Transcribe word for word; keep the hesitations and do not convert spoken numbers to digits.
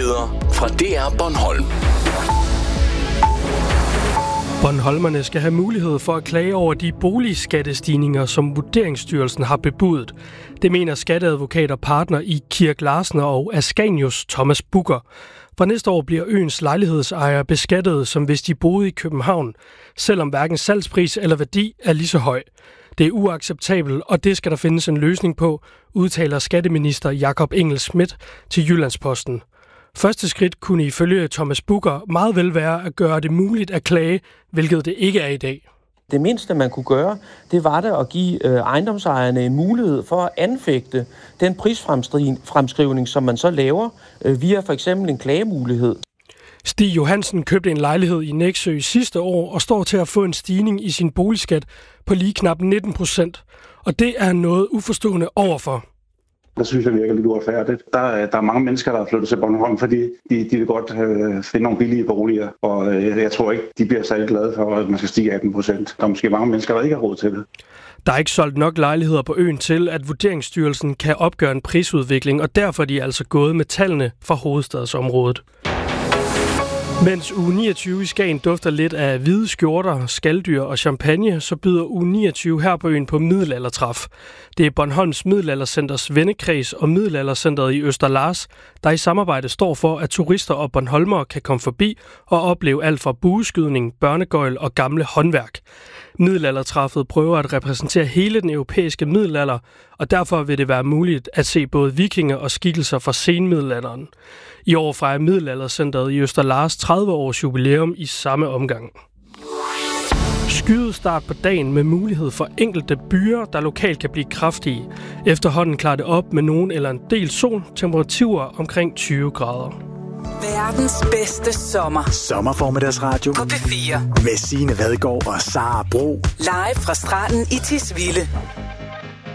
Nyheder fra D R Bornholm. Bornholmerne skal have mulighed for at klage over de boligskattestigninger, som Vurderingsstyrelsen har bebudet. Det mener skatteadvokat og partner i Kirk Larsen og Ascanius Thomas Bugger. For næste år bliver øens lejlighedsejere beskattet, som hvis de boede i København, selvom hverken salgspris eller værdi er lige så høj. Det er uacceptabelt, og det skal der findes en løsning på, udtaler skatteminister Jakob Engel-Schmidt til Jyllandsposten. Første skridt kunne ifølge Thomas Bugger meget vel være at gøre det muligt at klage, hvilket det ikke er i dag. Det mindste, man kunne gøre, det var det at give øh, ejendomsejerne en mulighed for at anfægte den prisfremskrivning, som man så laver øh, via for eksempel en klagemulighed. Stig Johansen købte en lejlighed i Nexø sidste år og står til at få en stigning i sin boligskat på lige knap nitten procent. Og det er noget uforstående overfor. Det synes jeg virker lidt uretfærdigt. Der, der er mange mennesker, der er flyttet til Bornholm, fordi de, de vil godt øh, finde nogle billige boliger. Og øh, jeg tror ikke, de bliver særlig glade for, at man skal stige atten procent. Der er måske mange mennesker, der ikke har råd til det. Der er ikke solgt nok lejligheder på øen til, at Vurderingsstyrelsen kan opgøre en prisudvikling, og derfor er de altså gået med tallene fra hovedstadsområdet. Mens uge niogtyve i Skagen dufter lidt af hvide skjorter, skaldyr og champagne, så byder uge niogtyve her på øen på middelaldertræf. Det er Bornholms Middelaldercenters vennekreds og Middelaldercenteret i Østerlars, der i samarbejde står for, at turister og bornholmere kan komme forbi og opleve alt fra bueskydning, børnegøjl og gamle håndværk. Middelaldertræffet prøver at repræsentere hele den europæiske middelalder, og derfor vil det være muligt at se både vikinger og skikkelser fra senmiddelalderen. I år fejrer Middelaldercenteret i Østerlars tredive års jubilæum i samme omgang. Skyet start på dagen med mulighed for enkelte byer, der lokalt kan blive kraftige. Efterhånden klarer det op med nogen eller en del sol, temperaturer omkring tyve grader. Verdens bedste sommer. Sommerformiddagsradio på P fire. Med Signe Vadgaard og Sara Bro. Live fra stranden i Tisvilde.